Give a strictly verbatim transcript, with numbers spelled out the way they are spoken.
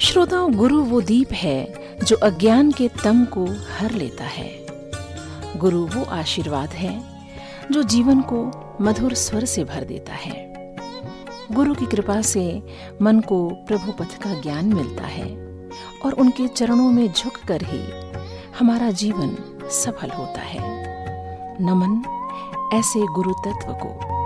श्रोताओं, गुरु वो दीप है जो अज्ञान के तम को हर लेता है। गुरु वो आशीर्वाद है जो जीवन को मधुर स्वर से भर देता है। गुरु की कृपा से मन को प्रभु पथ का ज्ञान मिलता है और उनके चरणों में झुककर ही हमारा जीवन सफल होता है। नमन ऐसे गुरु तत्व को।